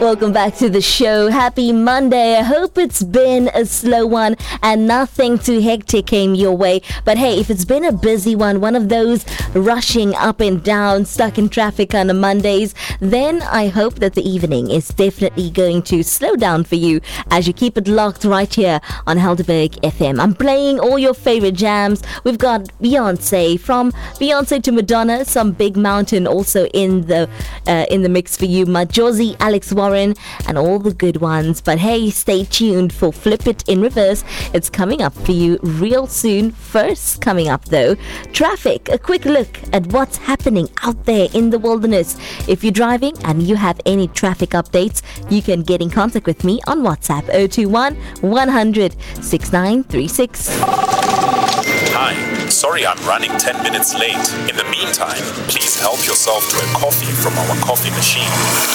Welcome back to the show. Happy Monday. I hope it's been a slow one and nothing too hectic came your way. But hey, if it's been a busy one of those rushing up and down, stuck in traffic on a Mondays, then I hope that the evening is definitely going to slow down for you as you keep it locked right here on Helderberg FM. I'm playing all your favorite jams. We've got Beyonce, from Beyonce to Madonna, some Big Mountain also in the mix for you. Majozi, Alex Warren, and all the good ones. But hey, stay tuned for Flip It in Reverse. It's coming up for you real soon. First coming up though, traffic. A quick look at what's happening out there in the wilderness. If you're driving and you have any traffic updates, you can get in contact with me on WhatsApp 021 100 6936. Hi, sorry I'm running 10 minutes late. In the meantime, please help yourself to a coffee from our coffee machine.